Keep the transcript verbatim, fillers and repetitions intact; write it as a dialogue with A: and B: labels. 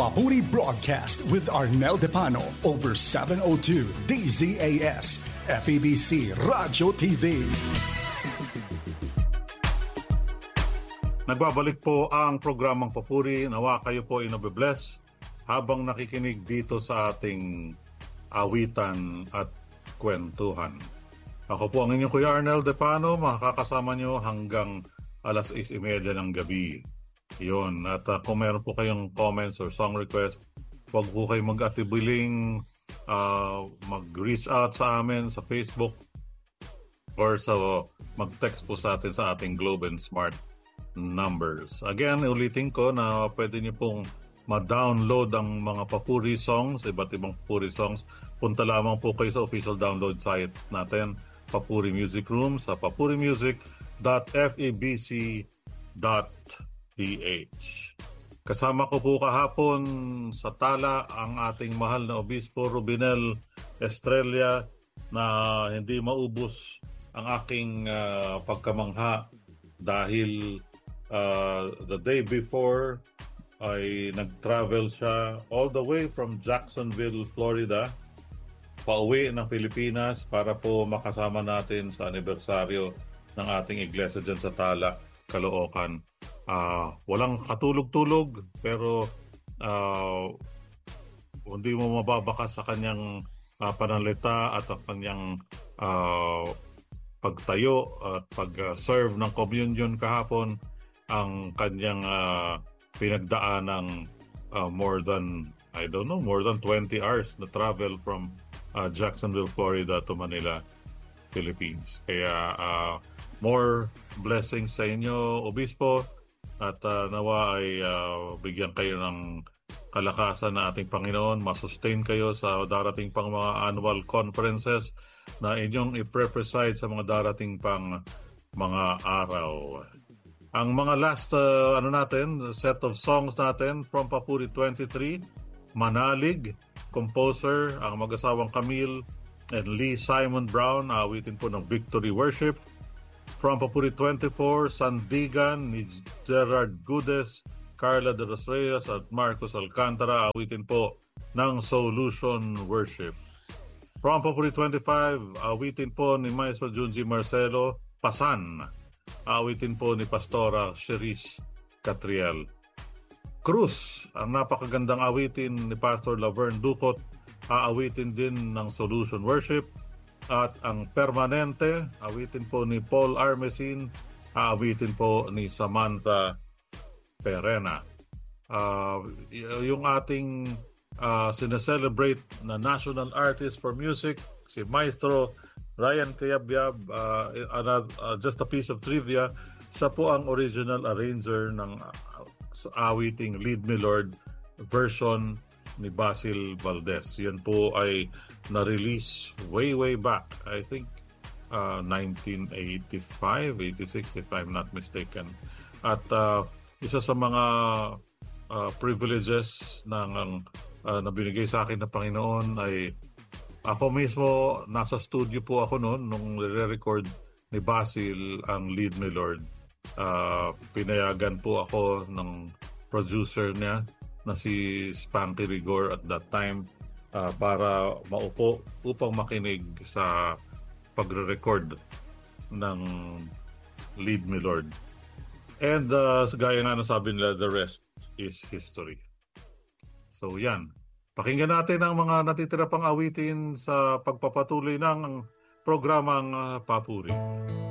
A: Papuri Broadcast with Arnel Depano over seven oh two D Z A S F E B C Radio T V.
B: Nagbabalik po ang programang Papuri. Nawa kayo po ay nabibless habang nakikinig dito sa ating awitan at kwentuhan. Ako po ang inyong Kuya Arnel Depano, makakasama nyo hanggang alas sais trenta ng gabi. Yun. At uh, kung meron po kayong comments or song request, huwag po kayo mag-atibiling uh, mag-reach out sa amin sa Facebook or sa uh, mag-text po sa atin sa ating Globe and Smart numbers. Again, ulitin ko na pwede niyo pong ma-download ang mga Papuri songs, iba't ibang Papuri songs. Punta lamang po kayo sa official download site natin, Papuri Music Room, sa papurimusic dot f e b c dot p h. Kasama ko po kahapon sa tala ang ating mahal na Obispo Rubinel Estrella na hindi maubos ang aking uh, pagkamangha dahil uh, the day before ay nag-travel siya all the way from Jacksonville, Florida pauwi ng Pilipinas para po makasama natin sa anibersaryo ng ating iglesia dyan sa Tala, Caloocan. Uh, walang katulog-tulog pero uh, hindi mo mababakas sa kanyang uh, panalita at ang kanyang uh, pagtayo at pag-serve ng communion kahapon, ang kanyang uh, pinagdaan ng uh, more than, I don't know, more than twenty hours na travel from uh, Jacksonville, Florida to Manila, Philippines. Kaya uh, more blessings sa inyo, Obispo. At uh, nawa ay uh, bigyan kayo ng kalakasan na ating Panginoon, masustain kayo sa darating pang mga annual conferences na inyong i-preside sa mga darating pang mga araw. Ang mga last uh, ano natin, set of songs natin from Papuri twenty-three, Manalig, composer, ang mag-asawang Camille and Lee Simon Brown, awitin po ng Victory Worship. From Papuri twenty-four, Sandigan ni Gerard Gudes, Carla de los Reyes at Marcos Alcantara, awitin po ng Solution Worship. From Papuri twenty-five, awitin po ni Maestro Junji Marcelo, Pasan, awitin po ni Pastora Cherise Catriel. Cruz, ang napakagandang awitin ni Pastor Laverne Ducot, aawitin din ng Solution Worship. At ang Permanente, awitin po ni Paul Armesin, aawitin po ni Samantha Perena. Uh, yung ating uh, sineselebrate na National Artist for Music, si Maestro Ryan Cayabyab, uh, uh, uh, just a piece of trivia, siya po ang original arranger ng uh, awiting Lead Me Lord version ni Basil Valdez. Yan po ay na-release way, way back. I think uh, nineteen eighty-five, eighty-six if I'm not mistaken. At uh, isa sa mga uh, privileges ng, uh, na binigay sa akin ng Panginoon ay ako mismo, nasa studio po ako noon nung re-record ni Basil ang Lead Me Lord. Uh, pinayagan po ako ng producer niya na si Spanky Rigor at that time uh, para maupo upang makinig sa pagre-record ng Lead Me Lord. And uh, gaya nga na sabi nila, the rest is history. So yan. Pakinggan natin ang mga natitira pang awitin sa pagpapatuloy ng programang uh, Papuri.